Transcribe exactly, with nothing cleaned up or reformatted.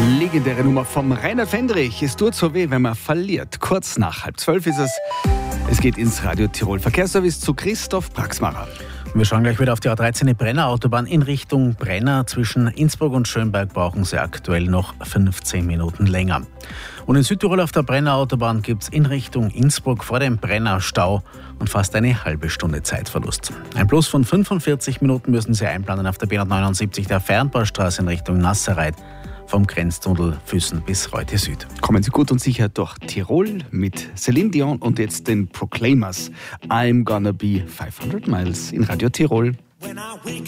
Legendäre Nummer vom Rainer Fendrich. Es tut so weh, wenn man verliert. Kurz nach halb zwölf ist es. Es geht ins Radio Tirol Verkehrsservice zu Christoph Praxmacher. Wir schauen gleich wieder auf die A dreizehn Brenner Autobahn in Richtung Brenner. Zwischen Innsbruck und Schönberg brauchen Sie aktuell noch fünfzehn Minuten länger. Und in Südtirol auf der Brenner Autobahn gibt es in Richtung Innsbruck vor dem Brenner Stau und fast eine halbe Stunde Zeitverlust. Ein Plus von fünfundvierzig Minuten müssen Sie einplanen auf der B hundertneunundsiebzig der Fernbaustraße in Richtung Nasserreit. Vom Grenztunnel Füssen bis Reute Süd. Kommen Sie gut und sicher durch Tirol mit Celine Dion und jetzt den Proclaimers. I'm gonna be fünfhundert Miles in Radio Tirol.